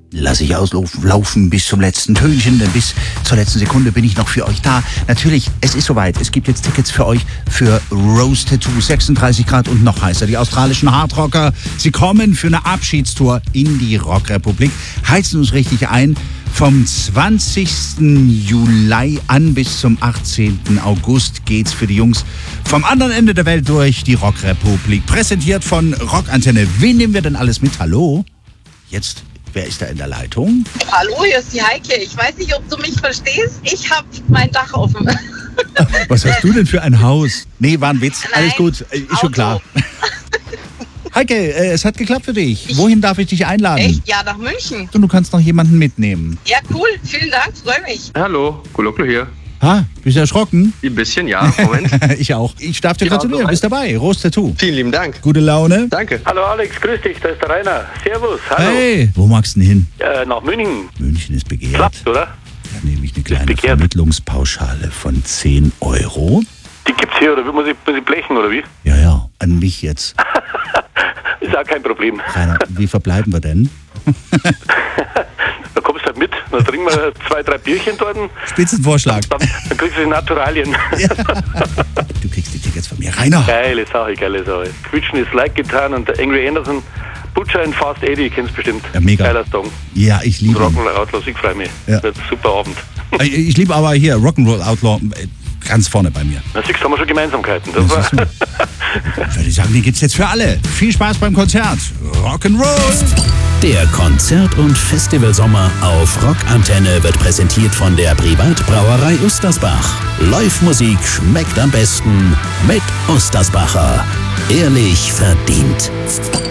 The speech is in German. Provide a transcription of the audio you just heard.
lasse ich auslaufen bis zum letzten Tönchen, denn bis zur letzten Sekunde bin ich noch für euch da. Natürlich, es ist soweit. Es gibt jetzt Tickets für euch für Rose Tattoo, 36 Grad und noch heißer. Die australischen Hardrocker, sie kommen für eine Abschiedstour in die Rockrepublik, heizen uns richtig ein. Vom 20. Juli an bis zum 18. August geht's für die Jungs vom anderen Ende der Welt durch die Rockrepublik. Präsentiert von Rockantenne. Wen nehmen wir denn alles mit? Hallo? Jetzt, wer ist da in der Leitung? Hallo, hier ist die Heike. Ich weiß nicht, ob du mich verstehst. Ich habe mein Dach offen. Was hast du denn für ein Haus? Nee, war ein Witz. Nein, Alles gut, ist schon klar. Heike, es hat geklappt für dich. Wohin darf ich dich einladen? Echt? Ja, nach München. Du kannst noch jemanden mitnehmen. Ja, cool. Vielen Dank. Freue mich. Hallo, Koloklo hier. Ha, bist du erschrocken? Ein bisschen, ja. Moment. Ich auch. Ich darf dir Ja, gratulieren. so Bist dabei. Rose Tattoo. Vielen lieben Dank. Gute Laune. Danke. Hallo Alex, grüß dich, da ist der Rainer. Servus, hallo. Hey, wo magst du denn hin? Nach München. München ist begehrt. Klappt, oder? Da nehme ich eine kleine begehrt. Vermittlungspauschale von 10 Euro. Die gibt's hier, oder muss ich blechen, oder wie? Ja, an mich jetzt. Ist auch kein Problem. Rainer, wie verbleiben wir denn? Da kommst du halt mit, dann trinken wir 2, 3 Bierchen dort. Spitzenvorschlag. Dann kriegst du die Naturalien. Du kriegst die Tickets von mir. Rainer. Geile Sache. Quietschen ist like getan und der Angry Anderson, Butcher in Fast Eddie, kennst du bestimmt. Ja, mega. Geiler Song. Ja, ich liebe ihn. Rock'n'Roll Outlaws, ich freue mich. Ja. Wird ein super Abend. Ich liebe aber hier Rock'n'Roll Outlaw ganz vorne bei mir. Na siehst du, haben wir schon Gemeinsamkeiten. Das Das war Würde ich sagen, die gibt's jetzt für alle. Viel Spaß beim Konzert. Rock'n'Roll. Der Konzert- und Festivalsommer auf Rockantenne wird präsentiert von der Privatbrauerei Ustersbach. Live-Musik schmeckt am besten mit Ustersbacher. Ehrlich verdient.